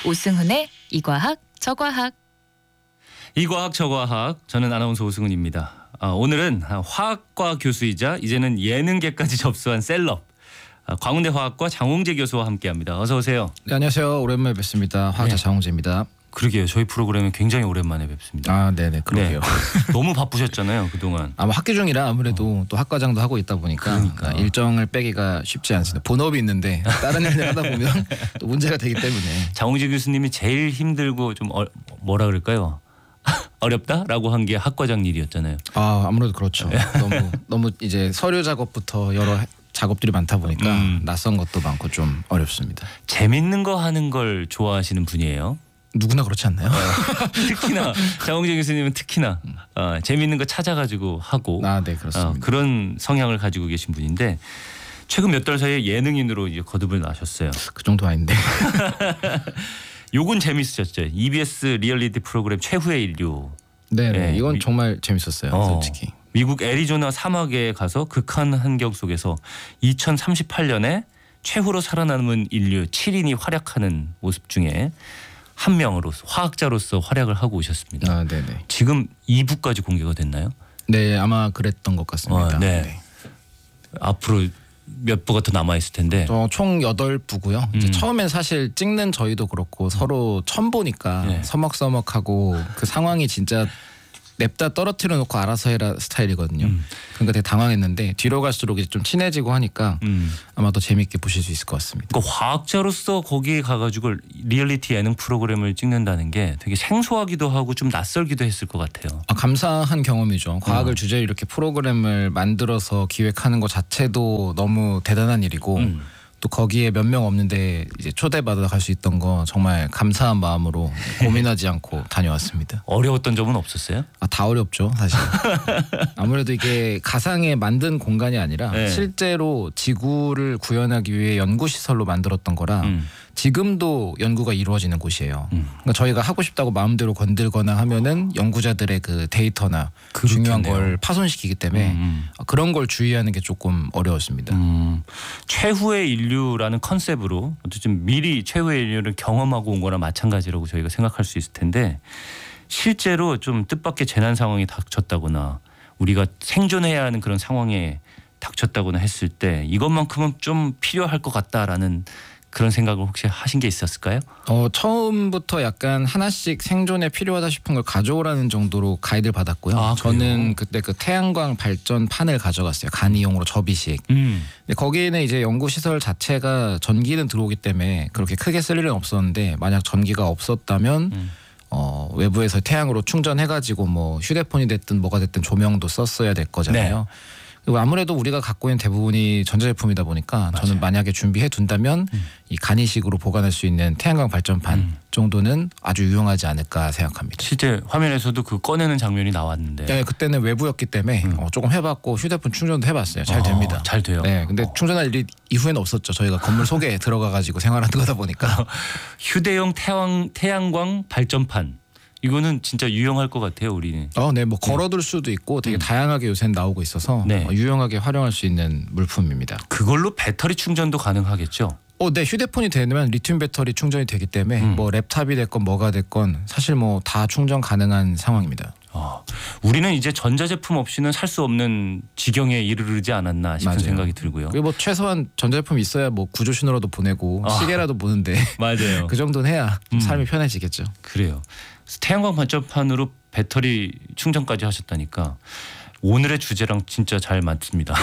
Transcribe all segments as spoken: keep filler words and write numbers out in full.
오승훈의 이과학 저과학. 이과학 저과학, 저는 아나운서 오승훈입니다. 아, 오늘은 화학과 교수이자 이제는 예능계까지 접수한 셀럽 아, 광운대 화학과 장홍재 교수와 함께합니다. 어서 오세요. 네, 안녕하세요. 오랜만에 뵙습니다. 화학자 네. 장홍재입니다. 그러게요. 저희 프로그램은 굉장히 오랜만에 뵙습니다. 아, 네네, 그러게요. 네. 너무 바쁘셨잖아요, 그동안. 아마 학기 중이라 아무래도 어. 또 학과장도 하고 있다 보니까 그러니까. 아, 일정을 빼기가 쉽지 않습니다. 본업이 있는데 다른 일을 하다 보면 또 문제가 되기 때문에. 장홍재 교수님이 제일 힘들고 좀 어, 뭐라 그럴까요? 어렵다라고 한 게 학과장 일이었잖아요. 아, 아무래도 그렇죠. 너무 너무 이제 서류 작업부터 여러 작업들이 많다 보니까 음. 낯선 것도 많고 좀 어렵습니다. 재밌는 거 하는 걸 좋아하시는 분이에요. 누구나 그렇지 않나요? 특히나 장홍재 교수님은 특히나 어, 재밌는 거 찾아가지고 하고 아, 네, 그렇습니다. 어, 그런 성향을 가지고 계신 분인데 최근 몇 달 사이에 예능인으로 이제 거듭을 나셨어요. 그 정도 아닌데. 요건 재밌으셨죠? 이비에스 리얼리티 프로그램 최후의 인류. 네네, 네. 이건 미- 정말 재밌었어요. 어, 솔직히. 미국 애리조나 사막에 가서 극한 환경 속에서 이천삼십팔 년에 최후로 살아남은 인류 칠 인이 활약하는 모습 중에 한 명으로서 화학자로서 활약을 하고 오셨습니다. 아, 네네. 지금 이 부까지 공개가 됐나요? 네, 아마 그랬던 것 같습니다. 어, 네. 앞으로 몇 부가 더 남아 있을 텐데. 저 총 여덟 부고요. 이제 음. 처음엔 사실 찍는 저희도 그렇고 서로 처음 보니까 네. 서먹서먹하고 그 상황이 진짜 냅다 떨어뜨려 놓고 알아서 해라 스타일이거든요. 음. 그러니까 되게 당황했는데 뒤로 갈수록 이제 좀 친해지고 하니까 음. 아마 더 재밌게 보실 수 있을 것 같습니다. 그러니까 화학자로서 거기에 가가지고 리얼리티 예능 프로그램을 찍는다는 게 되게 생소하기도 하고 좀 낯설기도 했을 것 같아요. 아, 감사한 경험이죠. 과학을 어. 주제로 이렇게 프로그램을 만들어서 기획하는 것 자체도 너무 대단한 일이고 음. 또 거기에 몇 명 없는데 이제 초대받아 갈 수 있던 거 정말 감사한 마음으로 고민하지 않고 다녀왔습니다. 어려웠던 점은 없었어요? 아, 다 어렵죠, 사실. 아무래도 이게 가상에 만든 공간이 아니라 네. 실제로 지구를 구현하기 위해 연구 시설로 만들었던 거라 음. 지금도 연구가 이루어지는 곳이에요. 음. 그러니까 저희가 하고 싶다고 마음대로 건들거나 하면은 연구자들의 그 데이터나 그렇겠네요. 중요한 걸 파손시키기 때문에 음. 그런 걸 주의하는 게 조금 어려웠습니다. 음. 최후의 인류라는 컨셉으로 어쨌든 미리 최후의 인류를 경험하고 온 거나 마찬가지라고 저희가 생각할 수 있을 텐데 실제로 좀 뜻밖의 재난 상황이 닥쳤다거나 우리가 생존해야 하는 그런 상황에 닥쳤다거나 했을 때 이것만큼은 좀 필요할 것 같다라는 그런 생각을 혹시 하신 게 있었을까요? 어, 처음부터 약간 하나씩 생존에 필요하다 싶은 걸 가져오라는 정도로 가이드를 받았고요. 아, 저는 그래요? 그때 그 태양광 발전판을 가져갔어요. 간이용으로 접이식. 음. 근데 거기에는 이제 연구 시설 자체가 전기는 들어오기 때문에 그렇게 크게 쓸 일은 없었는데 만약 전기가 없었다면 음. 어, 외부에서 태양으로 충전해가지고 뭐 휴대폰이 됐든 뭐가 됐든 조명도 썼어야 될 거잖아요. 네. 그리고 아무래도 우리가 갖고 있는 대부분이 전자제품이다 보니까 맞아요. 저는 만약에 준비해 둔다면 음. 이 간이식으로 보관할 수 있는 태양광 발전판 음. 정도는 아주 유용하지 않을까 생각합니다. 실제 화면에서도 그 꺼내는 장면이 나왔는데 네, 그때는 외부였기 때문에 음. 어, 조금 해봤고 휴대폰 충전도 해봤어요. 잘 어, 됩니다. 잘 돼요. 네, 근데 어. 충전할 일이 이후에는 없었죠. 저희가 건물 속에 들어가가지고 생활하는 거다 보니까. 휴대용 태양, 태양광 발전판 이거는 진짜 유용할 것 같아요 우리는. 어, 네, 뭐 걸어둘 수도 있고 되게 음. 다양하게 요새는 나오고 있어서 네. 어, 유용하게 활용할 수 있는 물품입니다. 그걸로 배터리 충전도 가능하겠죠? 어, 네, 휴대폰이 되면 리튬 배터리 충전이 되기 때문에 음. 뭐 랩탑이 됐건 뭐가 됐건 사실 뭐 다 충전 가능한 상황입니다. 어, 우리는 이제 전자제품 없이는 살 수 없는 지경에 이르르지 않았나 싶은 맞아요. 생각이 들고요. 그리고 뭐 최소한 전자제품 있어야 뭐 구조 신호라도 보내고 아. 시계라도 보는데 맞아요. 그 정도는 해야 좀 음. 삶이 편해지겠죠. 그래요. 태양광 발전판으로 배터리 충전까지 하셨다니까 오늘의 주제랑 진짜 잘 맞습니다.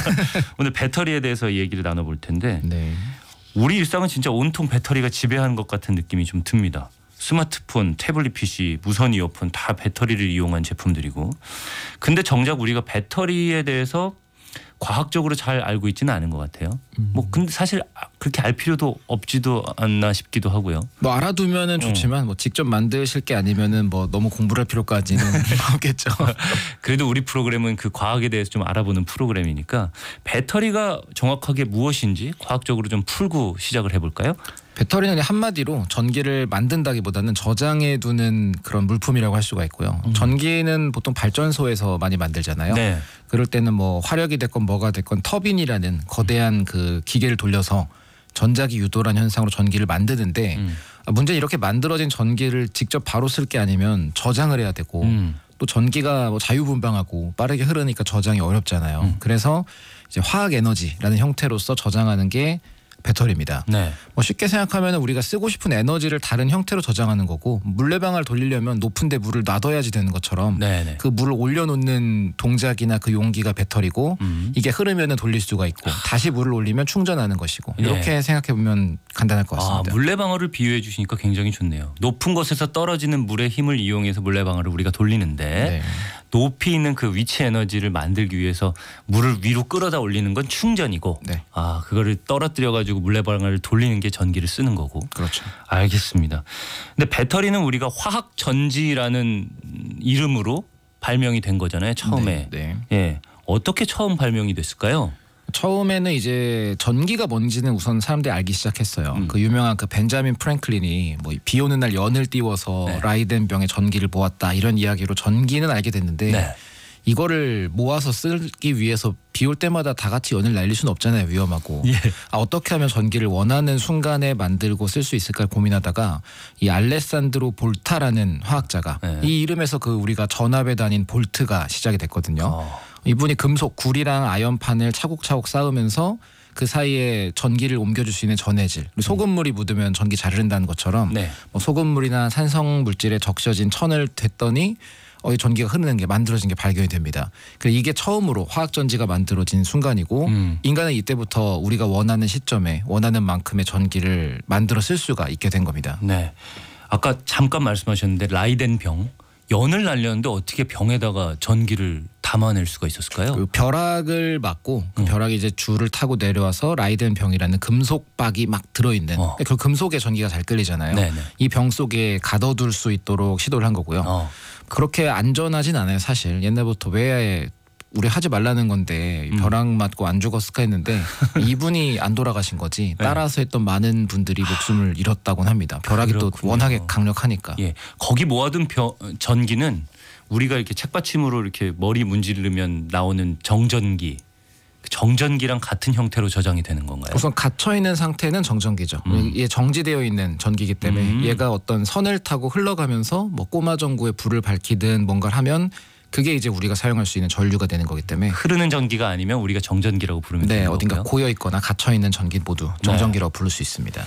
오늘 배터리에 대해서 얘기를 나눠볼 텐데 네. 우리 일상은 진짜 온통 배터리가 지배하는 것 같은 느낌이 좀 듭니다. 스마트폰, 태블릿 피씨, 무선 이어폰 다 배터리를 이용한 제품들이고 근데 정작 우리가 배터리에 대해서 과학적으로 잘 알고 있지는 않은 것 같아요. 음. 뭐 근데 사실 그렇게 알 필요도 없지도 않나 싶기도 하고요. 뭐 알아두면은 좋지만 뭐 직접 만드실 게 아니면은 뭐 너무 공부를 할 필요까지는 없겠죠. 그래도 우리 프로그램은 그 과학에 대해서 좀 알아보는 프로그램이니까 배터리가 정확하게 무엇인지 과학적으로 좀 풀고 시작을 해볼까요? 배터리는 한마디로 전기를 만든다기보다는 저장해 두는 그런 물품이라고 할 수가 있고요. 음. 전기는 보통 발전소에서 많이 만들잖아요. 네. 그럴 때는 뭐 화력이 됐건 뭐가 됐건 터빈이라는 거대한 그 기계를 돌려서 전자기 유도라는 현상으로 전기를 만드는데 음. 아, 문제는 이렇게 만들어진 전기를 직접 바로 쓸 게 아니면 저장을 해야 되고 음. 또 전기가 뭐 자유분방하고 빠르게 흐르니까 저장이 어렵잖아요. 음. 그래서 이제 화학 에너지라는 형태로서 저장하는 게 배터리입니다. 네. 뭐 쉽게 생각하면 우리가 쓰고 싶은 에너지를 다른 형태로 저장하는 거고 물레방아를 돌리려면 높은데 물을 놔둬야지 되는 것처럼 네네. 그 물을 올려놓는 동작이나 그 용기가 배터리고 음. 이게 흐르면 돌릴 수가 있고 다시 물을 올리면 충전하는 것이고 예. 이렇게 생각해 보면 간단할 것 아, 같습니다. 물레방아를 비유해 주시니까 굉장히 좋네요. 높은 곳에서 떨어지는 물의 힘을 이용해서 물레방아를 우리가 돌리는데 네. 높이 있는 그 위치 에너지를 만들기 위해서 물을 위로 끌어다 올리는 건 충전이고 네. 아 그거를 떨어뜨려 가지고 물레방아를 돌리는 게 전기를 쓰는 거고. 그렇죠. 알겠습니다. 근데 배터리는 우리가 화학 전지라는 이름으로 발명이 된 거잖아요. 처음에. 네, 네. 예. 어떻게 처음 발명이 됐을까요? 처음에는 이제 전기가 뭔지는 우선 사람들이 알기 시작했어요. 음. 그 유명한 그 벤자민 프랭클린이 뭐 비 오는 날 연을 띄워서 네. 라이덴 병에 전기를 모았다 이런 이야기로 전기는 알게 됐는데 네. 이거를 모아서 쓰기 위해서 비 올 때마다 다 같이 연을 날릴 수는 없잖아요. 위험하고. 예. 아, 어떻게 하면 전기를 원하는 순간에 만들고 쓸 수 있을까 고민하다가 이 알레산드로 볼타라는 화학자가 네. 이 이름에서 그 우리가 전압에 다닌 볼트가 시작이 됐거든요. 어. 이분이 금속 구리랑 아연판을 차곡차곡 쌓으면서 그 사이에 전기를 옮겨줄 수 있는 전해질 그리고 소금물이 묻으면 전기 잘 흐른다는 것처럼 네. 뭐 소금물이나 산성 물질에 적셔진 천을 댔더니 어, 이 전기가 흐르는 게 만들어진 게 발견이 됩니다. 그래서 이게 처음으로 화학 전지가 만들어진 순간이고 음. 인간은 이때부터 우리가 원하는 시점에 원하는 만큼의 전기를 만들어 쓸 수가 있게 된 겁니다. 네. 아까 잠깐 말씀하셨는데 라이덴 병 연을 날렸는데 어떻게 병에다가 전기를 담아낼 수가 있었을까요? 그 벼락을 맞고 그 음. 벼락이 이제 줄을 타고 내려와서 라이덴 병이라는 금속박이 막 들어있는 어. 그 금속에 전기가 잘 끌리잖아요. 네네. 이 병 속에 가둬둘 수 있도록 시도를 한 거고요. 어. 그렇게 안전하진 않아요. 사실 옛날부터 왜 우리 하지 말라는 건데 음. 벼락 맞고 안 죽었을까 했는데 이분이 안 돌아가신 거지 네. 따라서 했던 많은 분들이 목숨을 잃었다곤 합니다. 벼락이 또 그렇군요. 워낙에 강력하니까. 예. 거기 모아둔 벼, 전기는 우리가 이렇게 책받침으로 이렇게 머리 문지르면 나오는 정전기, 그 정전기랑 같은 형태로 저장이 되는 건가요? 우선 갇혀 있는 상태는 정전기죠. 음. 이게 정지되어 있는 전기이기 때문에 음. 얘가 어떤 선을 타고 흘러가면서 뭐 꼬마 전구에 불을 밝히든 뭔가를 하면 그게 이제 우리가 사용할 수 있는 전류가 되는 거기 때문에 흐르는 전기가 아니면 우리가 정전기라고 부르면 네, 되는 어딘가 거고요. 고여 있거나 갇혀 있는 전기 모두 정전기라고 부를 수 있습니다.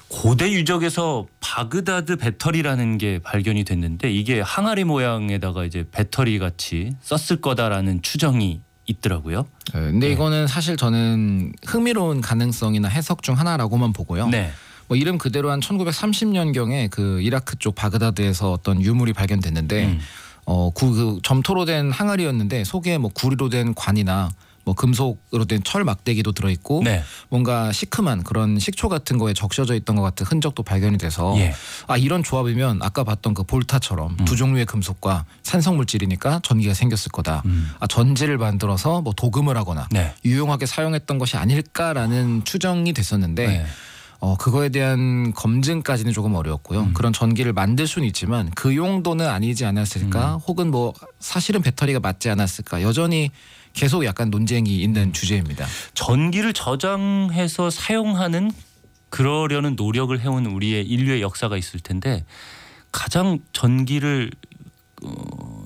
고대 유적에서 바그다드 배터리라는 게 발견이 됐는데 이게 항아리 모양에다가 이제 배터리 같이 썼을 거다라는 추정이 있더라고요. 네, 근데 네. 이거는 사실 저는 흥미로운 가능성이나 해석 중 하나라고만 보고요. 네. 뭐 이름 그대로 한 천구백삼십 년경에 그 이라크 쪽 바그다드에서 어떤 유물이 발견됐는데 음. 어, 구, 그 점토로 된 항아리였는데 속에 뭐 구리로 된 관이나 뭐 금속으로 된 철 막대기도 들어있고 네. 뭔가 시큼한 그런 식초 같은 거에 적셔져 있던 것 같은 흔적도 발견이 돼서 예. 아 이런 조합이면 아까 봤던 그 볼타처럼 음. 두 종류의 금속과 산성 물질이니까 전기가 생겼을 거다. 음. 아 전지를 만들어서 뭐 도금을 하거나 네. 유용하게 사용했던 것이 아닐까라는 추정이 됐었는데 네. 어 그거에 대한 검증까지는 조금 어려웠고요. 음. 그런 전기를 만들 수는 있지만 그 용도는 아니지 않았을까? 음. 혹은 뭐 사실은 배터리가 맞지 않았을까? 여전히 계속 약간 논쟁이 있는 주제입니다. 전기를 저장해서 사용하는 그러려는 노력을 해온 우리의 인류의 역사가 있을 텐데 가장 전기를 어,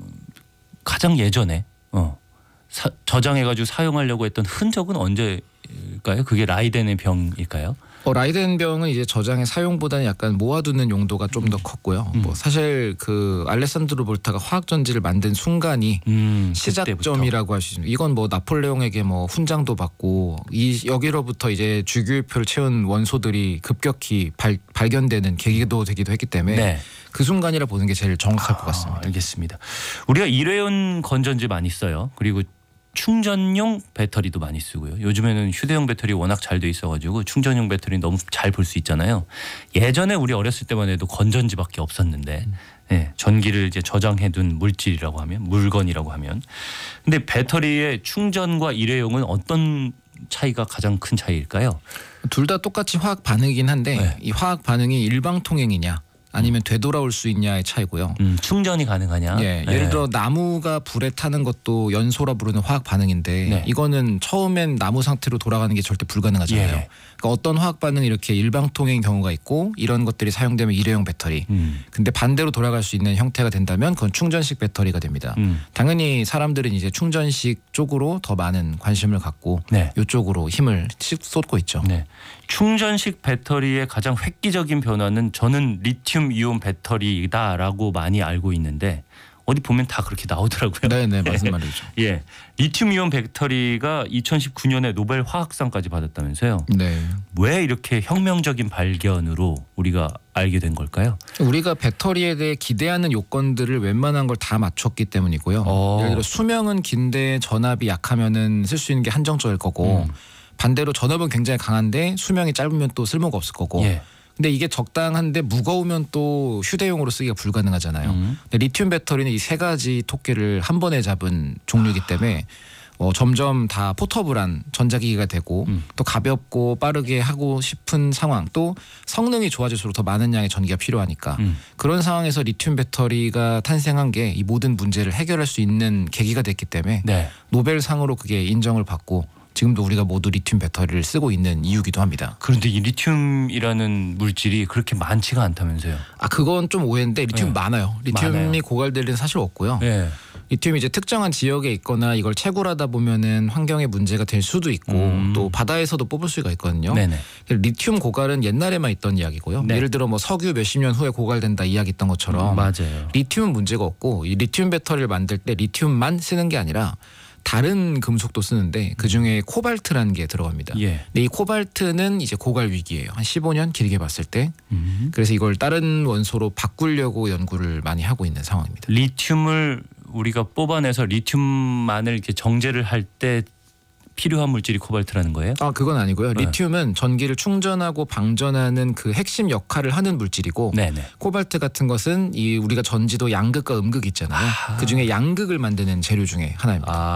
가장 예전에 어, 사, 저장해가지고 사용하려고 했던 흔적은 언제일까요? 그게 라이덴의 병일까요? 어, 라이덴 병은 이제 저장의 사용보다는 약간 모아두는 용도가 좀 더 컸고요. 음. 뭐 사실 그 알레산드로 볼타가 화학 전지를 만든 순간이 음, 시작점이라고 할 수 있습니다. 이건 뭐 나폴레옹에게 뭐 훈장도 받고 이 여기로부터 이제 주기율표를 채운 원소들이 급격히 발, 발견되는 계기도 되기도 했기 때문에 네. 그 순간이라 보는 게 제일 정확할 것 아, 같습니다. 알겠습니다. 우리가 일회용 건전지 많이 써요. 그리고 충전용 배터리도 많이 쓰고요. 요즘에는 휴대용 배터리 워낙 잘 돼 있어가지고 충전용 배터리 너무 잘 볼 수 있잖아요. 예전에 우리 어렸을 때만 해도 건전지밖에 없었는데 네, 전기를 이제 저장해둔 물질이라고 하면 물건이라고 하면 근데 배터리의 충전과 일회용은 어떤 차이가 가장 큰 차이일까요? 둘 다 똑같이 화학 반응이긴 한데 네. 이 화학 반응이 일방통행이냐 아니면 되돌아올 수 있냐의 차이고요. 음, 충전이 가능하냐? 예, 예를 들어 나무가 불에 타는 것도 연소라 부르는 화학 반응인데 네. 이거는 처음엔 나무 상태로 돌아가는 게 절대 불가능하잖아요. 예. 그러니까 어떤 화학 반응이 이렇게 일방통행인 경우가 있고 이런 것들이 사용되면 일회용 배터리. 음, 근데 반대로 돌아갈 수 있는 형태가 된다면 그건 충전식 배터리가 됩니다. 음, 당연히 사람들은 이제 충전식 쪽으로 더 많은 관심을 갖고 네. 이쪽으로 힘을 쏟고 있죠. 네. 충전식 배터리의 가장 획기적인 변화는 저는 리튬 이온 배터리다라고 많이 알고 있는데 어디 보면 다 그렇게 나오더라고요. 네, 네, 맞는 말이죠. 예, 리튬 이온 배터리가 이천십구 년에 노벨 화학상까지 받았다면서요. 네. 왜 이렇게 혁명적인 발견으로 우리가 알게 된 걸까요? 우리가 배터리에 대해 기대하는 요건들을 웬만한 걸 다 맞췄기 때문이고요. 어. 예를 들어 수명은 긴데 전압이 약하면은 쓸 수 있는 게 한정적일 거고 음. 반대로 전압은 굉장히 강한데 수명이 짧으면 또 쓸모가 없을 거고. 예. 근데 이게 적당한데 무거우면 또 휴대용으로 쓰기가 불가능하잖아요. 음. 근데 리튬 배터리는 이 세 가지 토끼를 한 번에 잡은 종류이기 때문에 어, 점점 다 포터블한 전자기기가 되고 음. 또 가볍고 빠르게 하고 싶은 상황 또 성능이 좋아질수록 더 많은 양의 전기가 필요하니까 음. 그런 상황에서 리튬 배터리가 탄생한 게 이 모든 문제를 해결할 수 있는 계기가 됐기 때문에 네. 노벨상으로 그게 인정을 받고 지금도 우리가 모두 리튬 배터리를 쓰고 있는 이유기도 합니다. 그런데 이 리튬이라는 물질이 그렇게 많지가 않다면서요? 아 그건 좀 오해인데 리튬 네. 많아요. 리튬이 많아요. 고갈될 일은 사실 없고요. 예. 리튬이 이제 특정한 지역에 있거나 이걸 채굴하다 보면은 환경에 문제가 될 수도 있고 음. 또 바다에서도 뽑을 수가 있거든요. 네네. 리튬 고갈은 옛날에만 있던 이야기고요. 네. 예를 들어 뭐 석유 몇십 년 후에 고갈된다 이야기했던 것처럼 맞아요. 리튬은 문제가 없고 이 리튬 배터리를 만들 때 리튬만 쓰는 게 아니라 다른 금속도 쓰는데 그 중에 코발트라는 게 들어갑니다. 예. 근데 이 코발트는 이제 고갈 위기예요. 한 십오 년 길게 봤을 때. 음. 그래서 이걸 다른 원소로 바꾸려고 연구를 많이 하고 있는 상황입니다. 리튬을 우리가 뽑아내서 리튬만을 이렇게 정제를 할 때 필요한 물질이 코발트라는 거예요? 아 그건 아니고요. 네. 리튬은 전기를 충전하고 방전하는 그 핵심 역할을 하는 물질이고 네네. 코발트 같은 것은 이 우리가 전지도 양극과 음극 있잖아요. 아. 그 중에 양극을 만드는 재료 중에 하나입니다. 아.